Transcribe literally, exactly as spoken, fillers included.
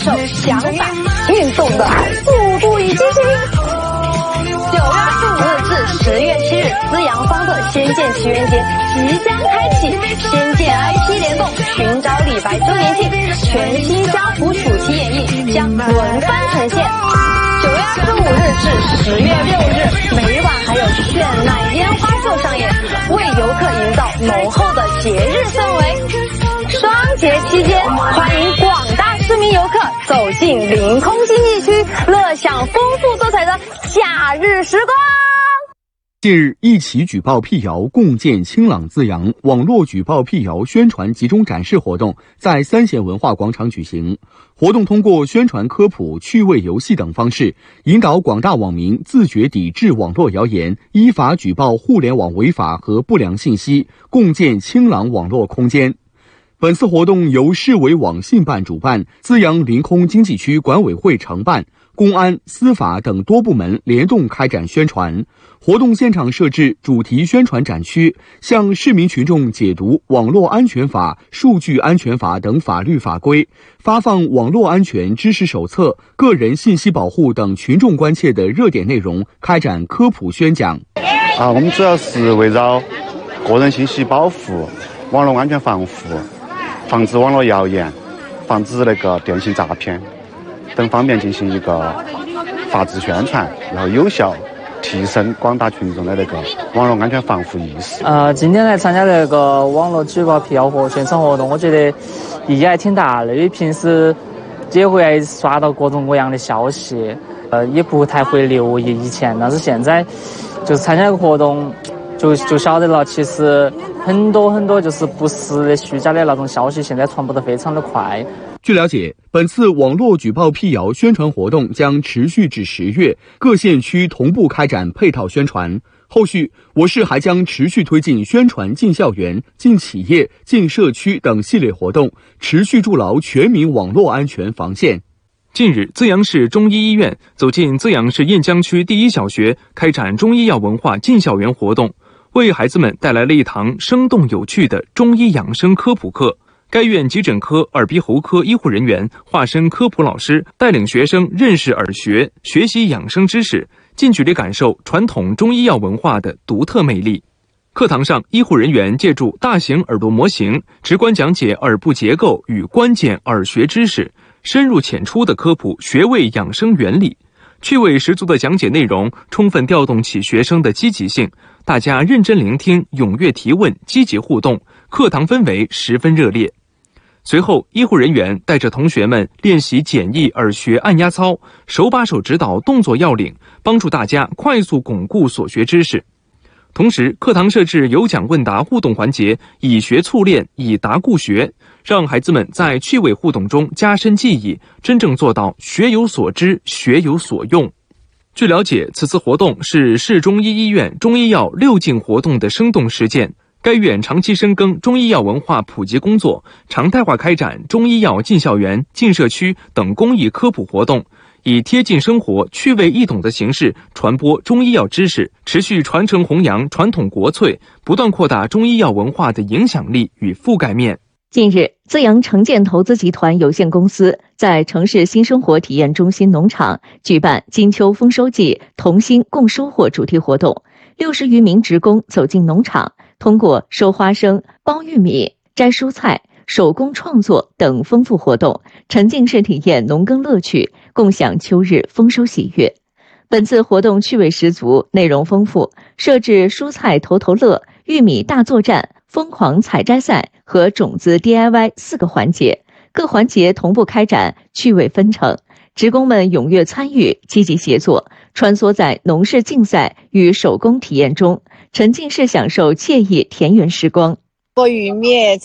受想法运动的速度与激情。九月二十五日至十月七日，资阳方特仙剑奇缘节即将开启，仙剑 I P 联动，寻找李白周年庆，全新家谱主题演绎将轮番呈现。九月二十五日至十月六日，每晚还有绚烂烟花秀上演，为游客营造浓厚的节日氛围。双节期间，欢迎广大市民游客走进临空经济区，乐享丰富多彩的假日时光。 近日，一起举报辟谣共建清朗字阳网络举报辟谣宣传集中展示活动在三贤文化广场举行。活动通过宣传科普、趣味游戏等方式，引导广大网民自觉抵制网络谣言，依法举报互联网违法和不良信息，共建清朗网络空间。本次活动由市委网信办主办，资阳临空经济区管委会承办，公安、司法等多部门联动开展宣传。活动现场设置主题宣传展区，向市民群众解读网络安全法、数据安全法等法律法规，发放网络安全知识手册、个人信息保护等群众关切的热点内容，开展科普宣讲。 啊，我们主要是围绕个人信息保护、网络安全防护、防止网络谣言、防止那个电信诈骗等方面进行一个法治宣传，然后有效提升广大群众的那个网络安全防护意识。 呃，今天来参加那个网络举报辟谣和宣传活动，我觉得意义还挺大的，因为平时也会刷到各种各样的消息，呃，也不太会留意以前，但是现在就是参加这个活动，就就晓得了，其实很多很多就是不实的、虚假的那种消息，现在传播得非常的快。 据了解，本次网络举报辟谣宣传活动将持续至十月，各县区同步开展配套宣传。后续，我市还将持续推进宣传进校园、进企业、进社区等系列活动，持续筑牢全民网络安全防线。 近日，资阳市中医医院走进资阳市雁江区第一小学，开展中医药文化进校园活动，为孩子们带来了一堂生动有趣的中医养生科普课。该院急诊科、耳鼻喉科医护人员化身科普老师，带领学生认识耳穴，学习养生知识，近距离感受传统中医药文化的独特魅力。课堂上，医护人员借助大型耳朵模型，直观讲解耳部结构与关键耳穴知识，深入浅出的科普穴位养生原理。趣味十足的讲解内容充分调动起学生的积极性，大家认真聆听，踊跃提问，积极互动，课堂氛围十分热烈。随后，医护人员带着同学们练习简易耳穴按压操，手把手指导动作要领，帮助大家快速巩固所学知识。同时，课堂设置有奖问答互动环节，以学促练，以答固学，让孩子们在趣味互动中加深记忆，真正做到学有所知，学有所用。据了解，此次活动是市中医医院中医药六进活动的生动实践。该院长期深耕中医药文化普及工作，常态化开展中医药进校园、进社区等公益科普活动，以贴近生活、趣味易懂的形式传播中医药知识，持续传承弘扬传统国粹，不断扩大中医药文化的影响力与覆盖面。 近日，资阳城建投资集团有限公司在城市新生活体验中心农场举办金秋丰收季同心共收获主题活动，六十余名职工走进农场，通过收花生、剥玉米、摘蔬菜、手工创作等丰富活动，沉浸式体验农耕乐趣，共享秋日丰收喜悦。本次活动趣味十足，内容丰富，设置蔬菜头头乐、玉米大作战、疯狂采摘赛和种子 D I Y 四个环节，各环节同步开展，趣味纷呈。职工们踊跃参与，积极协作，穿梭在农事竞赛与手工体验中，沉浸式享受惬意田园时光。 剥玉米、